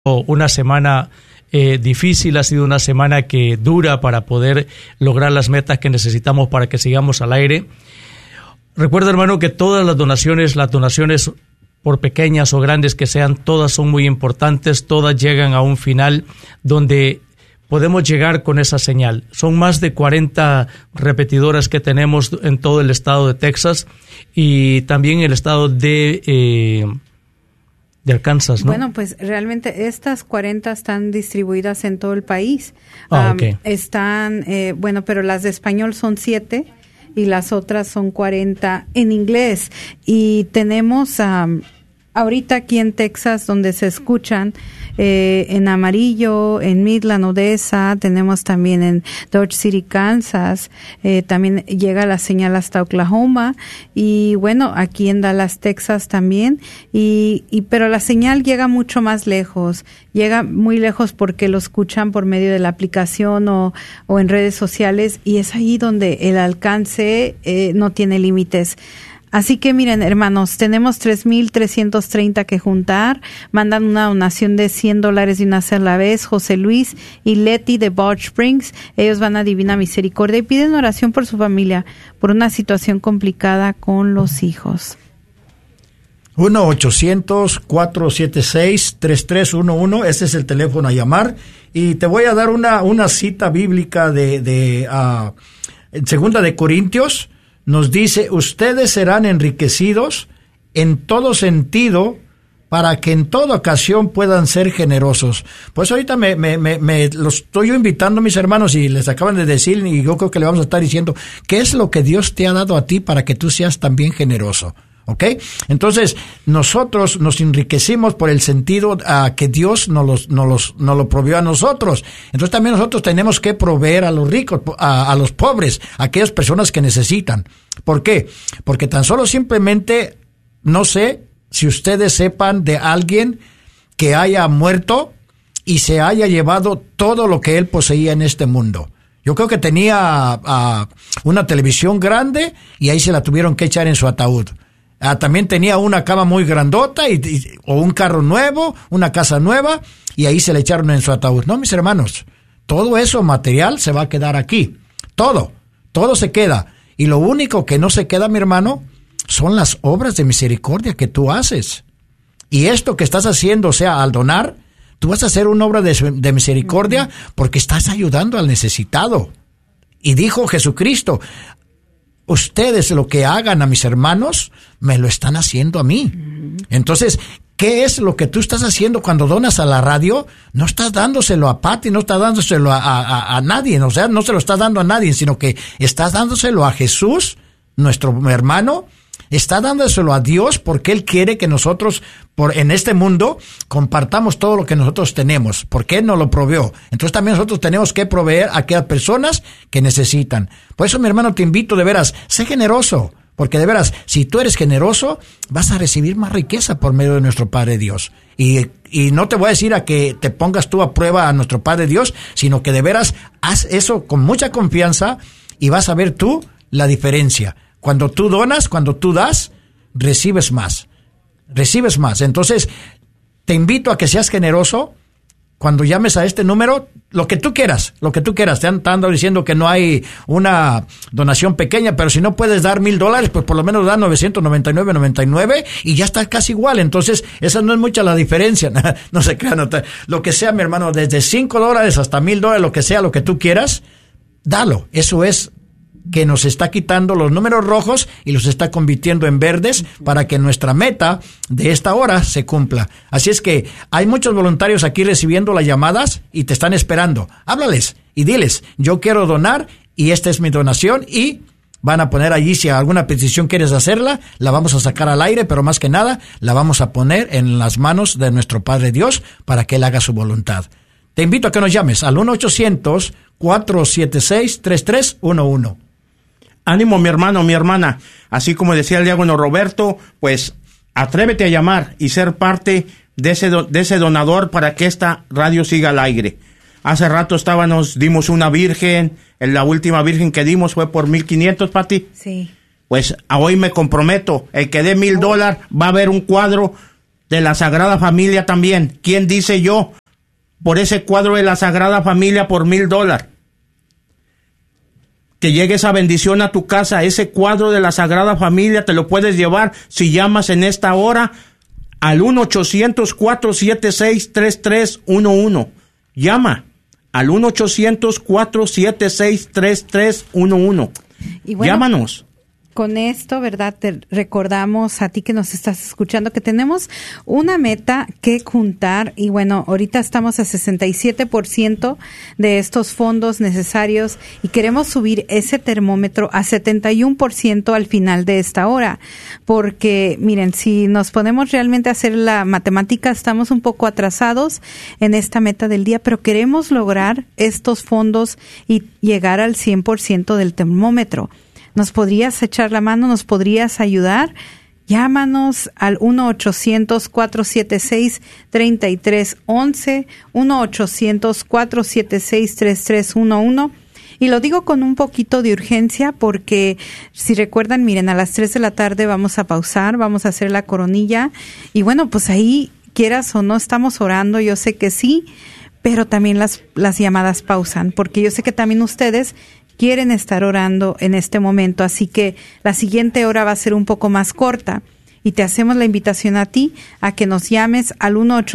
una semana difícil, ha sido una semana que dura para poder lograr las metas que necesitamos para que sigamos al aire. Recuerda, hermano, que todas las donaciones por pequeñas o grandes que sean, todas son muy importantes, todas llegan a un final donde podemos llegar con esa señal. Son más de 40 repetidoras que tenemos en todo el estado de Texas y también el estado de Arkansas, ¿no? Bueno, pues realmente estas 40 están distribuidas en todo el país. Okay. Están, pero las de español son 7 y las otras son 40 en inglés. Y tenemos ahorita aquí en Texas, donde se escuchan en Amarillo, en Midland, Odessa, tenemos también en Dodge City, Kansas, también llega la señal hasta Oklahoma y bueno, aquí en Dallas, Texas también, pero la señal llega mucho más lejos, llega muy lejos porque lo escuchan por medio de la aplicación o en redes sociales y es ahí donde el alcance no tiene límites. Así que miren, hermanos, tenemos 3,330 que juntar. Mandan una donación de $100 de una sola vez. José Luis y Leti de Balch Springs. Ellos van a Divina Misericordia y piden oración por su familia, por una situación complicada con los hijos. 1-800-476-3311. Ese es el teléfono a llamar. Y te voy a dar una cita bíblica de 2 de Corintios. Nos dice, ustedes serán enriquecidos en todo sentido para que en toda ocasión puedan ser generosos. Pues ahorita me los estoy yo invitando, mis hermanos, y les acaban de decir, y yo creo que le vamos a estar diciendo, ¿qué es lo que Dios te ha dado a ti para que tú seas también generoso? ¿Ok? Entonces, nosotros nos enriquecimos por el sentido que Dios nos lo proveó a nosotros. Entonces, también nosotros tenemos que proveer a los ricos, a los pobres, a aquellas personas que necesitan. ¿Por qué? Porque tan solo simplemente, no sé si ustedes sepan de alguien que haya muerto y se haya llevado todo lo que él poseía en este mundo. Yo creo que tenía una televisión grande y ahí se la tuvieron que echar en su ataúd. También tenía una cama muy grandota o un carro nuevo, una casa nueva, y ahí se le echaron en su ataúd. No, mis hermanos, todo eso material se va a quedar aquí. Todo se queda. Y lo único que no se queda, mi hermano, son las obras de misericordia que tú haces. Y esto que estás haciendo, o sea, al donar, tú vas a hacer una obra de misericordia porque estás ayudando al necesitado. Y dijo Jesucristo, ustedes lo que hagan a mis hermanos, me lo están haciendo a mí. Entonces, ¿qué es lo que tú estás haciendo cuando donas a la radio? No estás dándoselo a Patty, no estás dándoselo a nadie, o sea, no se lo estás dando a nadie, sino que estás dándoselo a Jesús, nuestro hermano, está dándoselo a Dios porque Él quiere que nosotros en este mundo compartamos todo lo que nosotros tenemos, porque Él nos lo proveó. Entonces también nosotros tenemos que proveer a aquellas personas que necesitan. Por eso, mi hermano, te invito de veras, sé generoso, porque de veras, si tú eres generoso, vas a recibir más riqueza por medio de nuestro Padre Dios. Y no te voy a decir a que te pongas tú a prueba a nuestro Padre Dios, sino que de veras haz eso con mucha confianza y vas a ver tú la diferencia. Cuando tú donas, cuando tú das, recibes más. Recibes más. Entonces, te invito a que seas generoso. Cuando llames a este número, lo que tú quieras. Te ando diciendo que no hay una donación pequeña, pero si no puedes dar $1,000, pues por lo menos da $999.99 y ya está casi igual. Entonces, esa no es mucha la diferencia. No se crean. Lo que sea, mi hermano, desde $5 hasta $1,000, lo que sea, lo que tú quieras, dalo. Eso es que nos está quitando los números rojos y los está convirtiendo en verdes para que nuestra meta de esta hora se cumpla. Así es que hay muchos voluntarios aquí recibiendo las llamadas y te están esperando. Háblales y diles, yo quiero donar y esta es mi donación, y van a poner allí, si alguna petición quieres hacerla, la vamos a sacar al aire, pero más que nada la vamos a poner en las manos de nuestro Padre Dios para que Él haga su voluntad. Te invito a que nos llames al 1-800-476-3311. Ánimo, mi hermano, mi hermana. Así como decía el diácono Roberto, pues atrévete a llamar y ser parte de ese donador para que esta radio siga al aire. Hace rato dimos una virgen, la última virgen que dimos fue por $1,500, Pati. Sí. Pues hoy me comprometo, el que dé $1,000 va a haber un cuadro de la Sagrada Familia también. ¿Quién dice yo? Por ese cuadro de la Sagrada Familia por $1,000. Que llegue esa bendición a tu casa. Ese cuadro de la Sagrada Familia te lo puedes llevar si llamas en esta hora al 1-800-476-3311. Llama al 1-800-476-3311. Y bueno, llámanos. Con esto, ¿verdad? Te recordamos a ti que nos estás escuchando que tenemos una meta que juntar y bueno, ahorita estamos a 67% de estos fondos necesarios y queremos subir ese termómetro a 71% al final de esta hora, porque miren, si nos ponemos realmente a hacer la matemática, estamos un poco atrasados en esta meta del día, pero queremos lograr estos fondos y llegar al 100% del termómetro. ¿Nos podrías echar la mano? ¿Nos podrías ayudar? Llámanos al 1-800-476-3311, 1-800-476-3311. Y lo digo con un poquito de urgencia porque, si recuerdan, miren, a las 3 de la tarde vamos a pausar, vamos a hacer la coronilla. Y bueno, pues ahí, quieras o no, estamos orando, yo sé que sí, pero también las llamadas pausan, porque yo sé que también ustedes quieren estar orando en este momento, así que la siguiente hora va a ser un poco más corta y te hacemos la invitación a ti a que nos llames al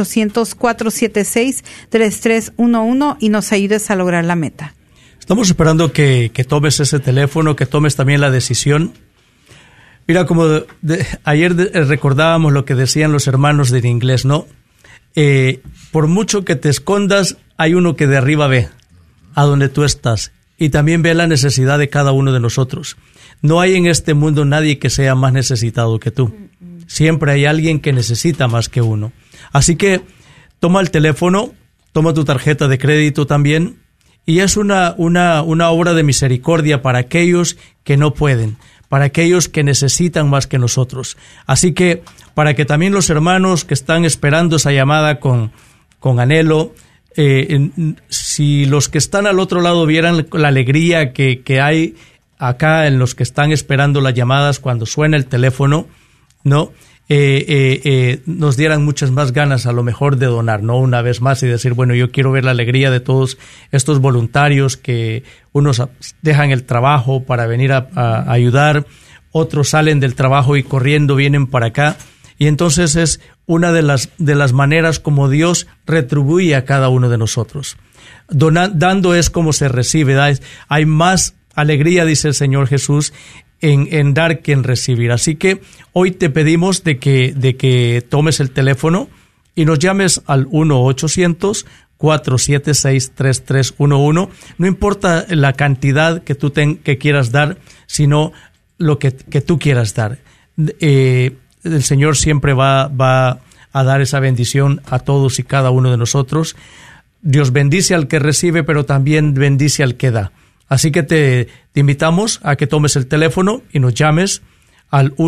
1-800-476-3311 y nos ayudes a lograr la meta. Estamos esperando que tomes ese teléfono, que tomes también la decisión. Mira, como ayer recordábamos lo que decían los hermanos del inglés, ¿no? Por mucho que te escondas, hay uno que de arriba ve a donde tú estás. Y también ve la necesidad de cada uno de nosotros. No hay en este mundo nadie que sea más necesitado que tú. Siempre hay alguien que necesita más que uno. Así que toma el teléfono, toma tu tarjeta de crédito también, y es una obra de misericordia para aquellos que no pueden, para aquellos que necesitan más que nosotros. Así que para que también los hermanos que están esperando esa llamada con anhelo, si los que están al otro lado vieran la alegría que hay acá en los que están esperando las llamadas cuando suena el teléfono, ¿no? Nos dieran muchas más ganas a lo mejor de donar, ¿no? Una vez más y decir, bueno, yo quiero ver la alegría de todos estos voluntarios que unos dejan el trabajo para venir a ayudar, otros salen del trabajo y corriendo vienen para acá. Y entonces es una de las maneras como Dios retribuye a cada uno de nosotros. Dando es como se recibe. Hay más alegría, dice el Señor Jesús, en dar que en recibir. Así que hoy te pedimos de que tomes el teléfono y nos llames al 1-800-476-3311. No importa la cantidad que tú que quieras dar, sino lo que tú quieras dar. El Señor siempre va a dar esa bendición a todos y cada uno de nosotros. Dios bendice al que recibe, pero también bendice al que da. Así que te invitamos a que tomes el teléfono y nos llames al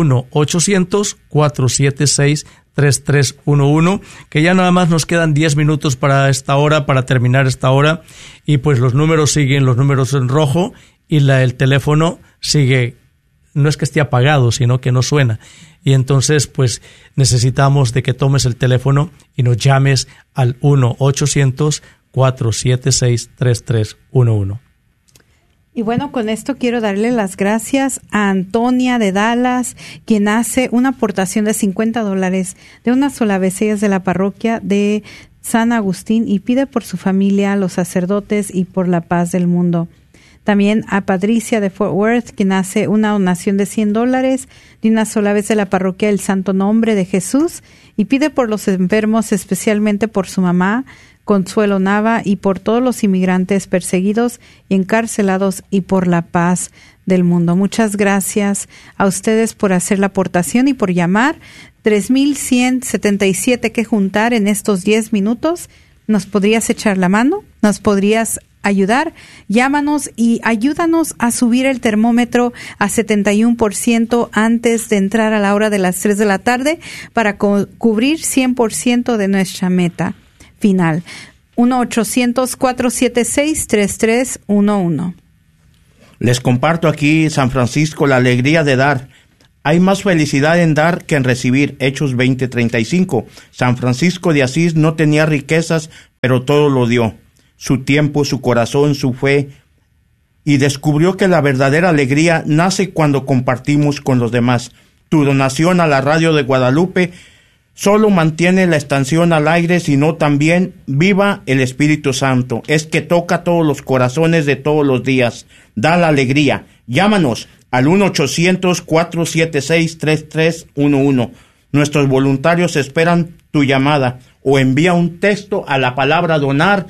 1-800-476-3311, que ya nada más nos quedan 10 minutos para esta hora, para terminar esta hora, y pues los números siguen, los números en rojo, y el teléfono sigue, no es que esté apagado, sino que no suena. Y entonces, pues, necesitamos de que tomes el teléfono y nos llames al 1-800-476-3311. Y bueno, con esto quiero darle las gracias a Antonia de Dallas, quien hace una aportación de $50 de una sola vez. Ella es de la parroquia de San Agustín y pide por su familia, los sacerdotes y por la paz del mundo. También a Patricia de Fort Worth, quien hace una donación de $100 de una sola vez de la parroquia del Santo Nombre de Jesús y pide por los enfermos, especialmente por su mamá, Consuelo Nava, y por todos los inmigrantes perseguidos y encarcelados y por la paz del mundo. Muchas gracias a ustedes por hacer la aportación y por llamar. 3,177 que juntar en estos 10 minutos. ¿Nos podrías echar la mano? ¿Nos podrías ayudar? Llámanos y ayúdanos a subir el termómetro a 71% antes de entrar a la hora de las 3 de la tarde para cubrir 100% de nuestra meta final. 1-800-476-3311. Les comparto aquí, San Francisco, la alegría de dar. Hay más felicidad en dar que en recibir. Hechos 20:35. San Francisco de Asís no tenía riquezas, pero todo lo dio. Su tiempo, su corazón, su fe. Y descubrió que la verdadera alegría nace cuando compartimos con los demás. Tu donación a la Radio de Guadalupe solo mantiene la estación al aire, sino también viva el Espíritu Santo. Es que toca todos los corazones de todos los días. Da la alegría. Llámanos al 1-800-476-3311. Nuestros voluntarios esperan tu llamada, o envía un texto a la palabra donar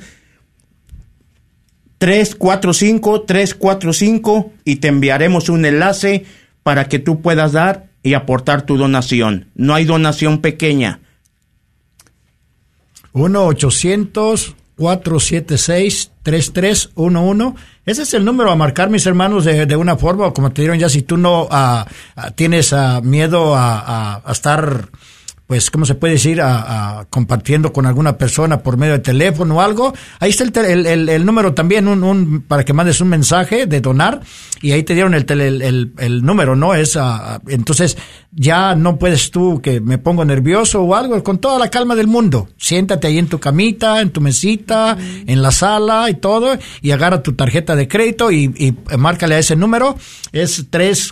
345 y te enviaremos un enlace para que tú puedas dar y aportar tu donación. No hay donación pequeña. 1-800-476-3311. Ese es el número a marcar, mis hermanos, de una forma, o como te dieron ya, si tú no tienes miedo a estar, pues, ¿cómo se puede decir? Compartiendo con alguna persona por medio de teléfono o algo. Ahí está el número también, para que mandes un mensaje de donar, y ahí te dieron el número, ¿no? Entonces, ya no puedes tú que me pongo nervioso o algo, con toda la calma del mundo. Siéntate ahí en tu camita, en tu mesita, en la sala y todo, y agarra tu tarjeta de crédito y márcale a ese número. Es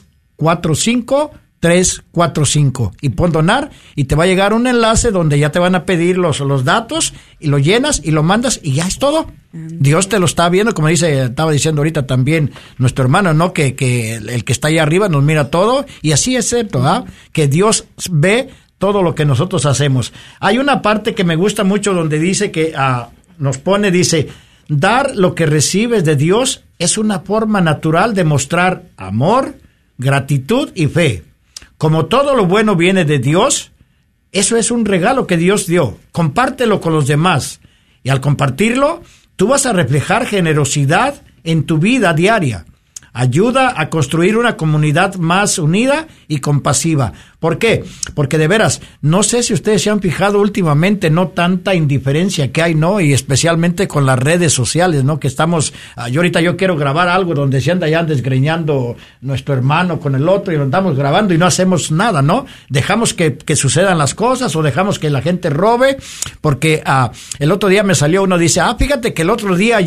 345 y pon donar, y te va a llegar un enlace donde ya te van a pedir los datos, y lo llenas y lo mandas, y ya es todo. Dios te lo está viendo, como estaba diciendo ahorita también nuestro hermano, ¿no? Que el que está ahí arriba nos mira todo, y así es cierto, que Dios ve todo lo que nosotros hacemos. Hay una parte que me gusta mucho donde dice que dice, dar lo que recibes de Dios es una forma natural de mostrar amor, gratitud y fe. Como todo lo bueno viene de Dios, eso es un regalo que Dios dio. Compártelo con los demás. Y al compartirlo, tú vas a reflejar generosidad en tu vida diaria. Ayuda a construir una comunidad más unida y compasiva. ¿Por qué? Porque de veras, no sé si ustedes se han fijado últimamente, no tanta indiferencia que hay, ¿no? Y especialmente con las redes sociales, ¿no? Que estamos, yo quiero grabar algo donde se anda ya desgreñando nuestro hermano con el otro, y lo andamos grabando y no hacemos nada, ¿no? Dejamos que sucedan las cosas, o dejamos que la gente robe, porque el otro día me salió uno, dice, fíjate que el otro día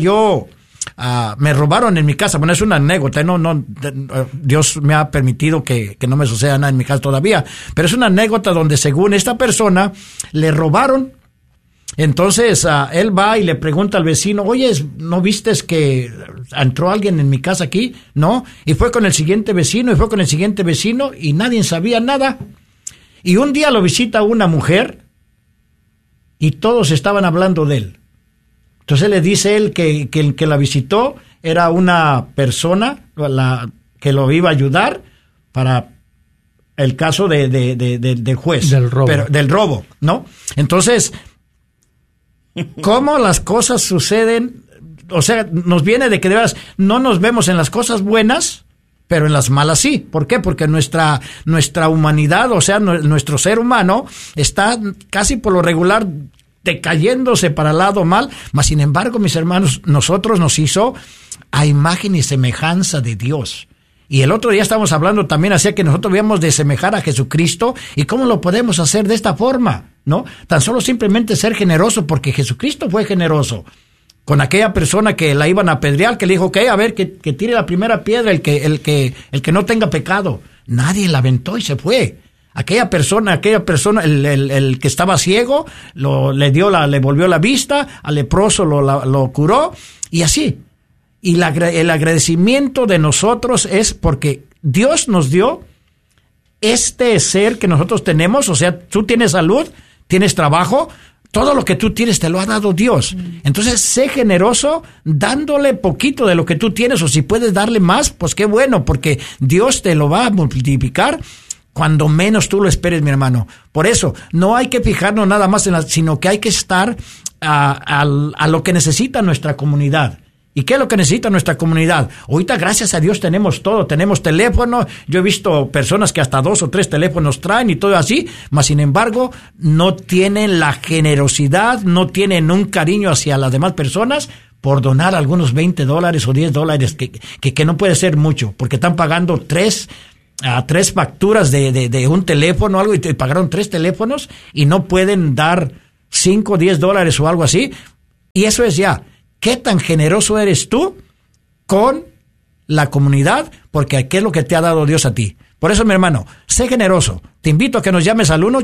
me robaron en mi casa. Bueno, es una anécdota, Dios me ha permitido que no me suceda nada en mi casa todavía, pero es una anécdota donde, según esta persona, le robaron. Entonces él va y le pregunta al vecino, oye, ¿no vistes que entró alguien en mi casa aquí? No, y fue con el siguiente vecino, y nadie sabía nada. Y un día lo visita una mujer y todos estaban hablando de él. Entonces le dice él que el que la visitó era una persona que lo iba a ayudar para el caso del juez. Del robo, ¿no? Entonces, ¿cómo las cosas suceden? O sea, nos viene de que de veras no nos vemos en las cosas buenas, pero en las malas sí. ¿Por qué? Porque nuestra humanidad, o sea, nuestro ser humano está casi por lo regular decayéndose para el lado mal, mas sin embargo, mis hermanos, nosotros nos hizo a imagen y semejanza de Dios. Y el otro día estábamos hablando también acerca que nosotros debíamos de semejar a Jesucristo, y cómo lo podemos hacer de esta forma, ¿no? Tan solo simplemente ser generoso, porque Jesucristo fue generoso con aquella persona que la iban a apedrear, que le dijo, a ver, que tire la primera piedra el que no tenga pecado. Nadie la aventó y se fue. Aquella persona, el que estaba ciego, le volvió la vista, al leproso lo curó, y así. Y el agradecimiento de nosotros es porque Dios nos dio este ser que nosotros tenemos. O sea, tú tienes salud, tienes trabajo, todo lo que tú tienes te lo ha dado Dios. Entonces, sé generoso dándole poquito de lo que tú tienes, o si puedes darle más, pues qué bueno, porque Dios te lo va a multiplicar cuando menos tú lo esperes, mi hermano. Por eso, no hay que fijarnos nada más sino que hay que estar a lo que necesita nuestra comunidad. ¿Y qué es lo que necesita nuestra comunidad? Ahorita, gracias a Dios, tenemos todo. Tenemos teléfono. Yo he visto personas que hasta 2 o 3 teléfonos traen y todo así, mas sin embargo, no tienen la generosidad, no tienen un cariño hacia las demás personas por donar algunos $20 o $10, que no puede ser mucho, porque están pagando 3 a 3 facturas de un teléfono o algo y pagaron 3 teléfonos y no pueden dar $5, $10 o algo así. Y eso es ya, ¿qué tan generoso eres tú con la comunidad? Porque ¿qué es lo que te ha dado Dios a ti? Por eso, mi hermano, sé generoso. Te invito a que nos llames al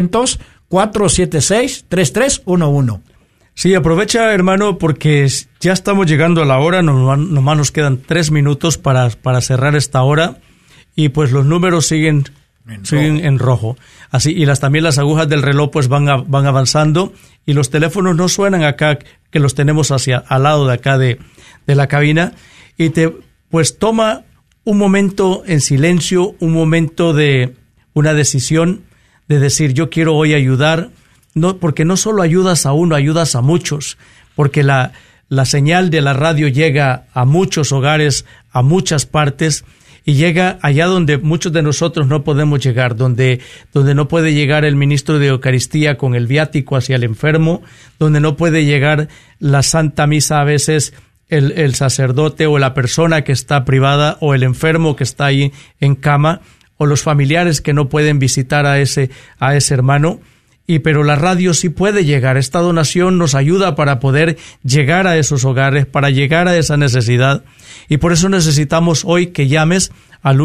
1-800-476-3311. Sí, aprovecha, hermano, porque ya estamos llegando a la hora, nomás nos quedan 3 minutos para cerrar esta hora, y pues los números siguen en rojo. Así, y también las agujas del reloj pues van avanzando, y los teléfonos no suenan acá, que los tenemos al lado de acá de la cabina, y pues toma un momento en silencio, un momento de una decisión, de decir, yo quiero hoy ayudar. No, porque no solo ayudas a uno, ayudas a muchos, porque la señal de la radio llega a muchos hogares, a muchas partes, y llega allá donde muchos de nosotros no podemos llegar, donde no puede llegar el ministro de Eucaristía con el viático hacia el enfermo, donde no puede llegar la Santa Misa a veces el sacerdote o la persona que está privada, o el enfermo que está ahí en cama, o los familiares que no pueden visitar a ese hermano. Pero la radio sí puede llegar. Esta donación nos ayuda para poder llegar a esos hogares, para llegar a esa necesidad. Y por eso necesitamos hoy que llames al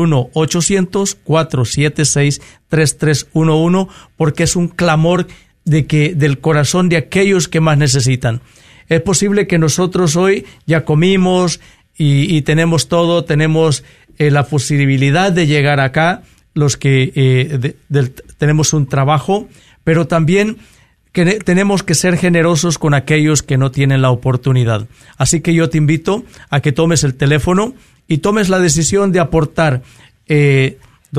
1-800-476-3311, porque es un clamor del corazón de aquellos que más necesitan. Es posible que nosotros hoy ya comimos y tenemos todo, tenemos la posibilidad de llegar acá, los que tenemos un trabajo, pero también que tenemos que ser generosos con aquellos que no tienen la oportunidad. Así que yo te invito a que tomes el teléfono y tomes la decisión de aportar $200,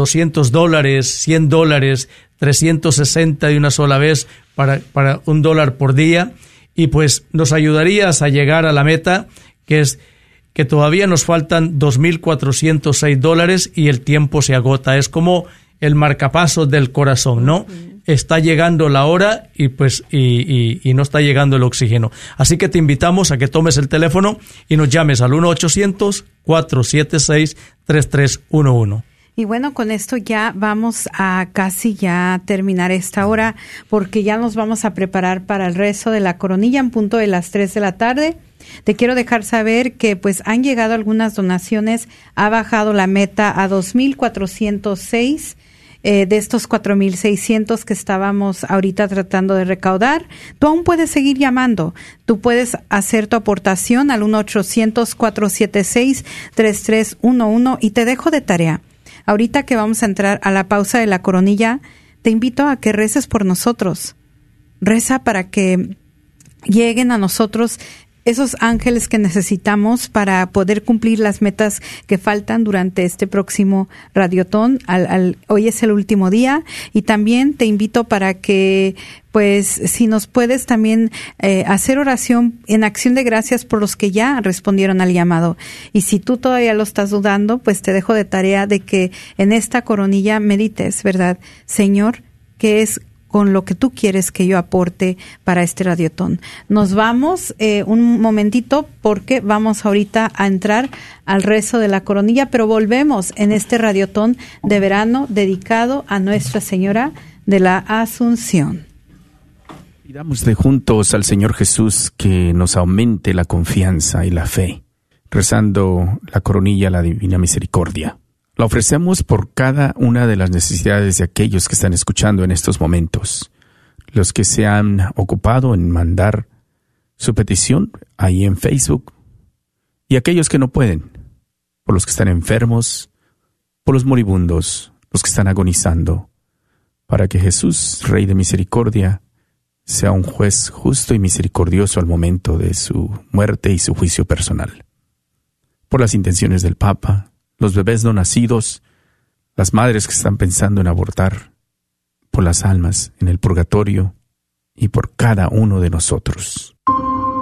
$100, 360 de una sola vez para $1 por día, y pues nos ayudarías a llegar a la meta, que es que todavía nos faltan $2,406 y el tiempo se agota. Es como el marcapasos del corazón, ¿no? Está llegando la hora y pues y no está llegando el oxígeno. Así que te invitamos a que tomes el teléfono y nos llames al 1-800-476-3311. Y bueno, con esto ya vamos a casi ya terminar esta hora, porque ya nos vamos a preparar para el rezo de la coronilla en punto de las 3 de la tarde. Te quiero dejar saber que pues han llegado algunas donaciones, ha bajado la meta a 2,406 de estos 4,600 que estábamos ahorita tratando de recaudar. Tú aún puedes seguir llamando, tú puedes hacer tu aportación al 1-800-476-3311, y te dejo de tarea. Ahorita que vamos a entrar a la pausa de la coronilla, te invito a que reces por nosotros. Reza para que lleguen a nosotros esos ángeles que necesitamos para poder cumplir las metas que faltan durante este próximo Radiotón. Hoy es el último día, y también te invito para que, pues, si nos puedes también hacer oración en acción de gracias por los que ya respondieron al llamado. Y si tú todavía lo estás dudando, pues te dejo de tarea de que en esta coronilla medites, ¿verdad? Señor, ¿qué es con lo que tú quieres que yo aporte para este Radiotón? Nos vamos un momentito, porque vamos ahorita a entrar al rezo de la coronilla, pero volvemos en este Radiotón de verano dedicado a Nuestra Señora de la Asunción. Pidámosle juntos al Señor Jesús que nos aumente la confianza y la fe, rezando la coronilla a la Divina Misericordia. La ofrecemos por cada una de las necesidades de aquellos que están escuchando en estos momentos, los que se han ocupado en mandar su petición ahí en Facebook, y aquellos que no pueden, por los que están enfermos, por los moribundos, los que están agonizando, para que Jesús, Rey de Misericordia, sea un juez justo y misericordioso al momento de su muerte y su juicio personal. Por las intenciones del Papa, los bebés no nacidos, las madres que están pensando en abortar, por las almas en el purgatorio y por cada uno de nosotros.